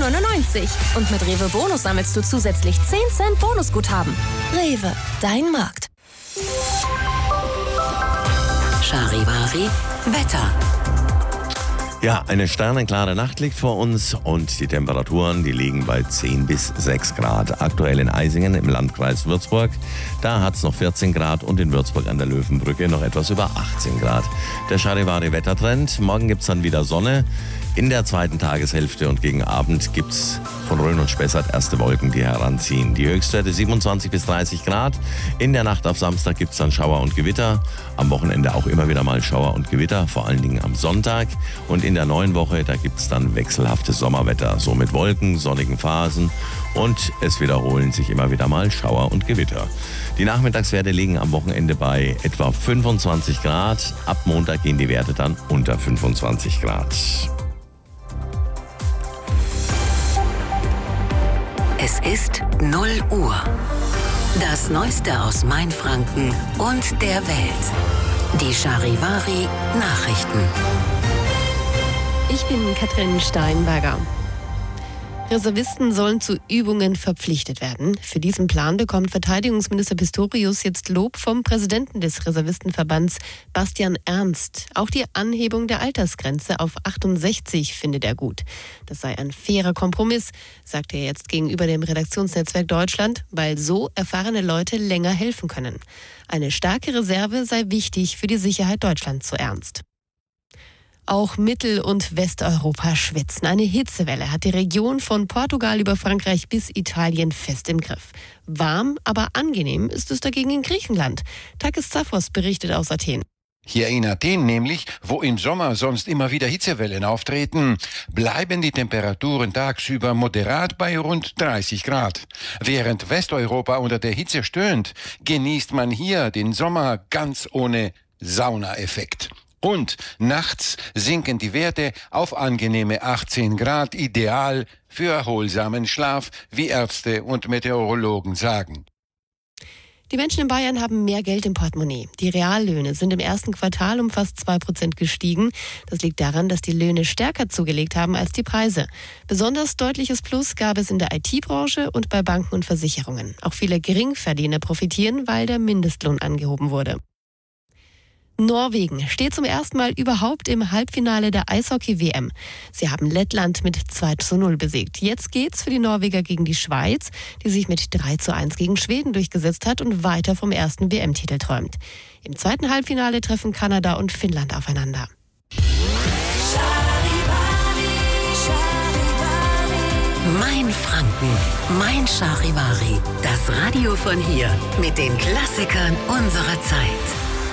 €9,99. Und mit Rewe Bonus sammelst du zusätzlich 10 Cent Bonusguthaben. Rewe, dein Markt. Charivari Wetter. Ja, eine sternenklare Nacht liegt vor uns und die Temperaturen, die liegen bei 10 bis 6 Grad. Aktuell in Eisingen im Landkreis Würzburg, da hat es noch 14 Grad und in Würzburg an der Löwenbrücke noch etwas über 18 Grad. Der Charivari-Wettertrend, morgen gibt es dann wieder Sonne. In der zweiten Tageshälfte und gegen Abend gibt es von Rhön und Spessart erste Wolken, die heranziehen. Die Höchstwerte 27 bis 30 Grad. In der Nacht auf Samstag gibt es dann Schauer und Gewitter. Am Wochenende auch immer wieder mal Schauer und Gewitter, vor allen Dingen am Sonntag. Und in der neuen Woche, da gibt es dann wechselhaftes Sommerwetter, so mit Wolken, sonnigen Phasen. Und es wiederholen sich immer wieder mal Schauer und Gewitter. Die Nachmittagswerte liegen am Wochenende bei etwa 25 Grad. Ab Montag gehen die Werte dann unter 25 Grad. Es ist 0 Uhr. Das Neueste aus Mainfranken und der Welt. Die Charivari Nachrichten. Ich bin Katrin Steinberger. Reservisten sollen zu Übungen verpflichtet werden. Für diesen Plan bekommt Verteidigungsminister Pistorius jetzt Lob vom Präsidenten des Reservistenverbands Bastian Ernst. Auch die Anhebung der Altersgrenze auf 68 findet er gut. Das sei ein fairer Kompromiss, sagte er jetzt gegenüber dem Redaktionsnetzwerk Deutschland, weil so erfahrene Leute länger helfen können. Eine starke Reserve sei wichtig für die Sicherheit Deutschlands, so Ernst. Auch Mittel- und Westeuropa schwitzen. Eine Hitzewelle hat die Region von Portugal über Frankreich bis Italien fest im Griff. Warm, aber angenehm ist es dagegen in Griechenland. Takis Zaphos berichtet aus Athen. Hier in Athen nämlich, wo im Sommer sonst immer wieder Hitzewellen auftreten, bleiben die Temperaturen tagsüber moderat bei rund 30 Grad. Während Westeuropa unter der Hitze stöhnt, genießt man hier den Sommer ganz ohne Saunaeffekt. Und nachts sinken die Werte auf angenehme 18 Grad, ideal für erholsamen Schlaf, wie Ärzte und Meteorologen sagen. Die Menschen in Bayern haben mehr Geld im Portemonnaie. Die Reallöhne sind im ersten Quartal um fast 2% gestiegen. Das liegt daran, dass die Löhne stärker zugelegt haben als die Preise. Besonders deutliches Plus gab es in der IT-Branche und bei Banken und Versicherungen. Auch viele Geringverdiener profitieren, weil der Mindestlohn angehoben wurde. Norwegen steht zum ersten Mal überhaupt im Halbfinale der Eishockey-WM. Sie haben Lettland mit 2:0 besiegt. Jetzt geht's für die Norweger gegen die Schweiz, die sich mit 3:1 gegen Schweden durchgesetzt hat und weiter vom ersten WM-Titel träumt. Im zweiten Halbfinale treffen Kanada und Finnland aufeinander. Mein Franken, mein Charivari. Das Radio von hier mit den Klassikern unserer Zeit.